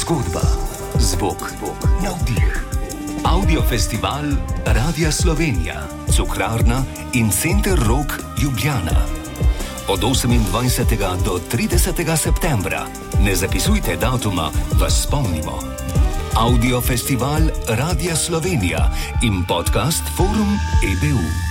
Zgodba, zvok, navdih. Audiofestival Radia Slovenija, Cukrarna in Center Rog Ljubljana. Od 28. do 30. septembra, ne zapisujte datuma, vas spomnimo. Audiofestival Radia Slovenija in podcast Forum EBU.